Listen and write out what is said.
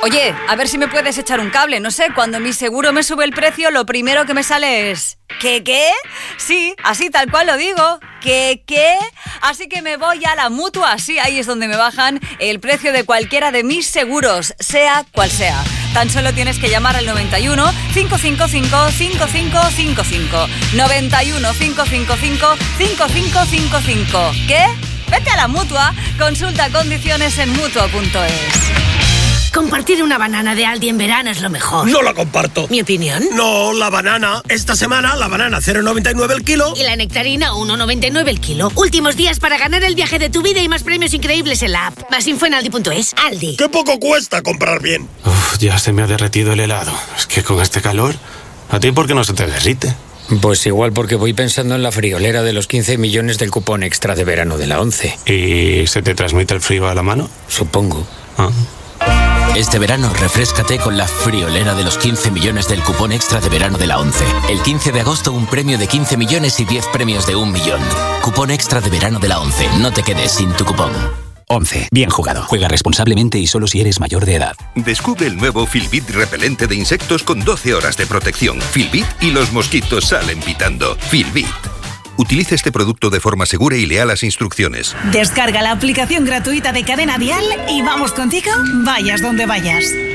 Oye, a ver si me puedes echar un cable. No sé, cuando mi seguro me sube el precio, lo primero que me sale es... ¿Qué? Sí, así tal cual lo digo. ¿Qué? Así que me voy a la Mutua. Sí, ahí es donde me bajan el precio de cualquiera de mis seguros, sea cual sea. Tan solo tienes que llamar al 91 555 5555. 91 555 5555. ¿Qué? Vete a la Mutua. Consulta condiciones en mutua.es. Compartir una banana de Aldi en verano es lo mejor. No la comparto. ¿Mi opinión? No, la banana. Esta semana la banana 0,99 el kilo. Y la nectarina 1,99 el kilo. Últimos días para ganar el viaje de tu vida y más premios increíbles en la app. Más info en aldi.es. Aldi. ¡Qué poco cuesta comprar bien! Ya se me ha derretido el helado. Es que con este calor... ¿A ti por qué no se te derrite? Pues igual porque voy pensando en la friolera de los 15 millones del cupón extra de verano de la 11. ¿Y se te transmite el frío a la mano? Supongo. Este verano, refréscate con la friolera de los 15 millones del cupón extra de verano de la 11. El 15 de agosto, un premio de 15 millones y 10 premios de 1 millón. Cupón extra de verano de la 11. No te quedes sin tu cupón. 11. Bien jugado. Juega responsablemente y solo si eres mayor de edad. Descubre el nuevo Filbit repelente de insectos con 12 horas de protección. Filbit y los mosquitos salen pitando. Filbit. Utiliza este producto de forma segura y lea las instrucciones. Descarga la aplicación gratuita de Cadena Dial y vamos contigo, vayas donde vayas.